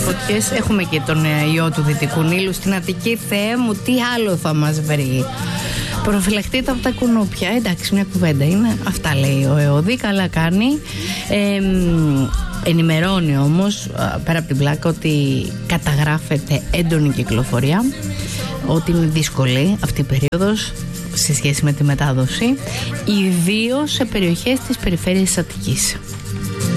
φωτιές. Έχουμε και τον ιό του Δυτικού Νείλου στην Αττική. Θεέ μου, τι άλλο θα μας βρει. Προφυλαχτείτε από τα κουνούπια. Εντάξει, μια κουβέντα είναι. Αυτά λέει ο ΕΟΔΗ, καλά κάνει. Ενημερώνει όμως, πέρα από την πλάκα, ότι καταγράφεται έντονη κυκλοφορία, ότι είναι δύσκολη αυτή η περίοδος σε σχέση με τη μετάδοση, ιδίως σε περιοχές της περιφέρειας της Αττικής.